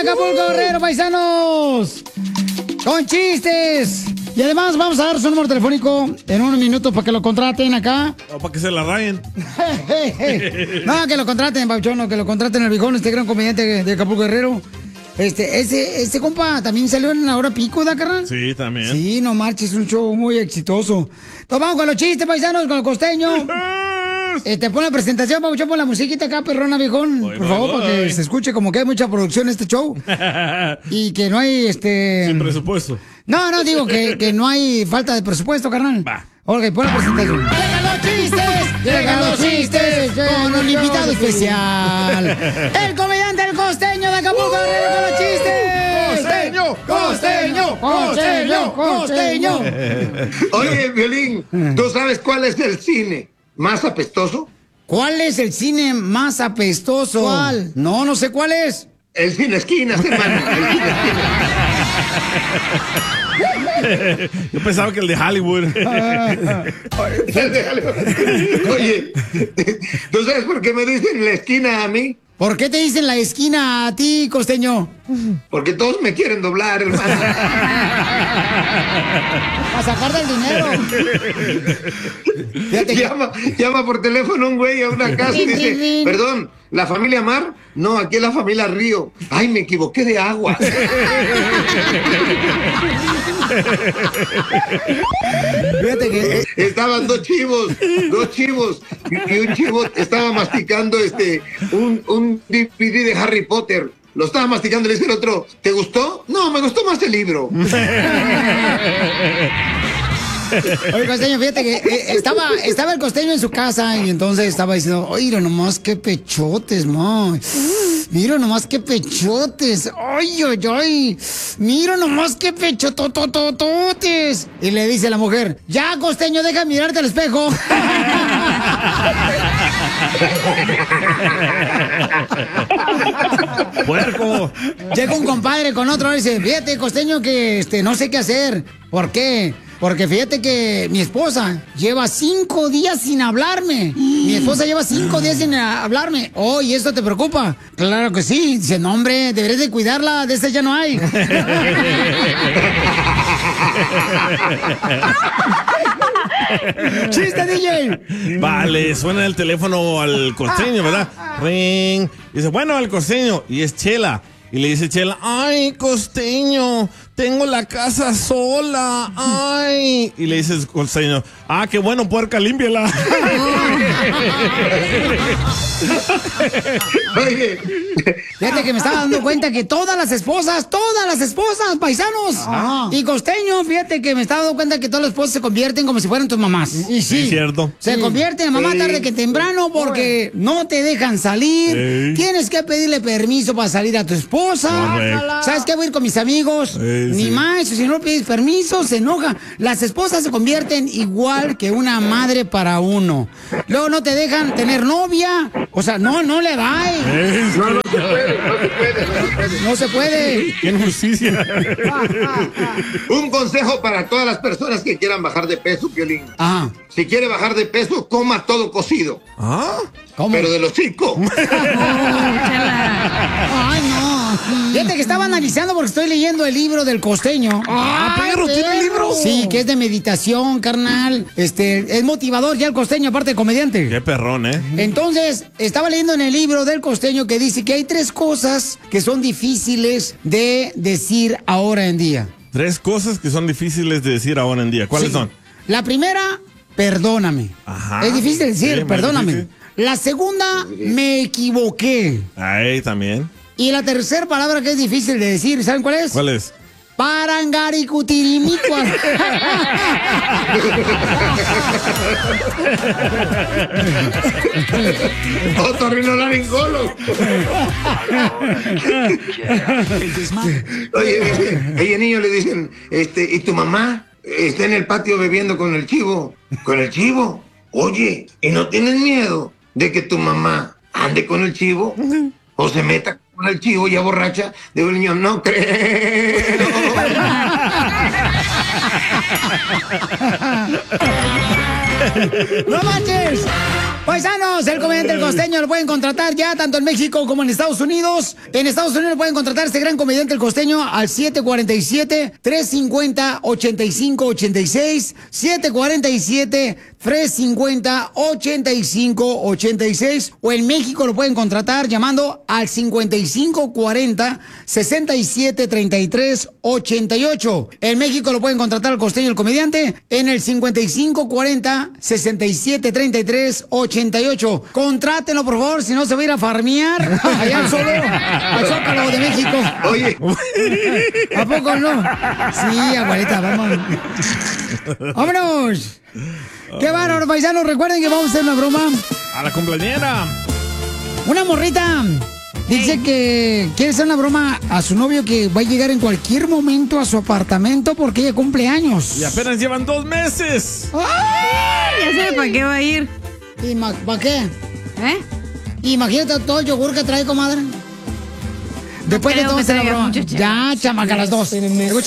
Acapulco, Guerrero, paisanos. Con chistes. Y además vamos a dar su número telefónico en unos minutos para que lo contraten acá. O para que se la rayen. No, que lo contraten, Pauchón, que lo contraten al viejón, este gran comediante de Acapulco, Guerrero. Este compa también salió en la hora pico, ¿da, carnal? Sí, también. Sí, no marches, un show muy exitoso. Entonces vamos con los chistes, paisanos, con el costeño. Pon la presentación, Pauchón, pon la musiquita acá, perrona, viejón. Por favor, para que se escuche como que hay mucha producción en este show. Y que no hay, Sin presupuesto. No, digo que no hay falta de presupuesto, carnal. Va. Ok, pon la presentación. ¡Llegan los chistes! ¡Llegan los chistes! Con un invitado especial. El comediante El Costeño de Acapulco, Guerrero, con los chistes. ¡Costeño! ¡Costeño! ¡Costeño! Oye, Violín, ¿tú sabes cuál es el cine más apestoso? ¿Cuál es el cine más apestoso? ¿Cuál? No sé cuál es. El cine esquinas, hermano. El cine esquinas. Yo pensaba que el de Hollywood. Oye, ¿tú sabes por qué me dicen la esquina a mí? ¿Por qué te dicen la esquina a ti, Costeño? Porque todos me quieren doblar, hermano. Para sacar del dinero. Llama por teléfono un güey a una casa y dice, perdón, ¿la familia Mar? No, aquí es la familia Río. Ay, me equivoqué de agua. Fíjate que estaban dos chivos, y un chivo estaba masticando un DVD de Harry Potter. Lo estaba masticando y le dice el otro, ¿te gustó? No, me gustó más el libro. Oye, Costeño, fíjate que estaba el Costeño en su casa y entonces estaba diciendo, oye, mira nomás qué pechotes, man. Mira nomás qué pechotes. Ay. Mira nomás qué pechototototes. Y le dice la mujer, ya, Costeño, deja de mirarte al espejo. ¡Puerco! Llega un compadre con otro y dice, fíjate, Costeño, que no sé qué hacer. ¿Por qué? Porque fíjate que mi esposa lleva 5 días sin hablarme. Mi esposa lleva 5 días sin hablarme. Oh, ¿y esto te preocupa? Claro que sí. Dice, no, hombre, deberías de cuidarla. De esta ya no hay. ¡Chiste, DJ! Vale, suena el teléfono al costeño, ¿verdad? Ring. Dice, bueno, al costeño. Y es Chela. Y le dice Chela, ay, Costeño, tengo la casa sola, ay. Y le dice el costeño, qué bueno, puerca, límpiala. Oye, fíjate que me estaba dando cuenta que todas las esposas, paisanos. Y Costeño, fíjate que me estaba dando cuenta que todas las esposas se convierten como si fueran tus mamás. Y sí, cierto. Se convierten en mamá tarde que temprano porque no te dejan salir. Tienes que pedirle permiso para salir a tu esposa. ¿Sabes qué? Voy a ir con mis amigos. Ni más, si no pides permiso, se enoja. Las esposas se convierten igual que una madre para uno. Luego no te dejan tener novia. O sea, no le da. No se puede. ¡Qué injusticia! Un consejo para todas las personas que quieran bajar de peso, Piolín. Si quiere bajar de peso, coma todo cocido. ¿Cómo? Pero de los 5. Ay, no. Fíjate que estaba analizando porque estoy leyendo el libro del Costeño. Perro, ¿tiene libro? Sí, que es de meditación, carnal. Es motivador ya el Costeño, aparte de comediante. Qué perrón, ¿eh? Entonces, estaba leyendo en el libro del Costeño que dice que hay 3 cosas que son difíciles de decir ahora en día. 3 cosas que son difíciles de decir ahora en día. ¿Cuáles son? La primera, perdóname. Es difícil decir, perdóname. Difícil. La segunda, me equivoqué. Ahí también. Y la tercera palabra que es difícil de decir, ¿saben cuál es? ¿Cuál es? Parangaricutirimicua. Otorrinolaringólogo. Oye, niño, le dicen, ¿y tu mamá? Está en el patio bebiendo con el chivo. ¿Con el chivo? Oye, ¿y no tienes miedo de que tu mamá ande con el chivo? ¿O se meta con el chivo ya borracha? Digo, el niño, no creo. ¡No manches! Paisanos, el comediante El Costeño lo pueden contratar ya tanto en México como en Estados Unidos. En Estados Unidos lo pueden contratar este gran comediante El Costeño al 747-350-8586. 747-350-8586. O en México lo pueden contratar llamando al 5540-6733-88. En México lo pueden contratar al Costeño el comediante en el 5540-6733-88. Contrátenlo, por favor, si no se va a ir a farmear allá al Zócalo de México. Oye. ¿A poco no? Sí, abuelita, vamos. ¡Vámonos! ¡Qué bárbaro, paisanos! Recuerden que vamos a hacer una broma. A la cumpleañera. Una morrita dice que quiere hacer una broma a su novio que va a llegar en cualquier momento a su apartamento porque ella cumple años. Y apenas llevan 2 meses. Ya sé para qué va a ir. ¿Para qué? Imagínate todo el yogur que trae, comadre. Después de todo hacer la broma. Ya, chamaca, las dos.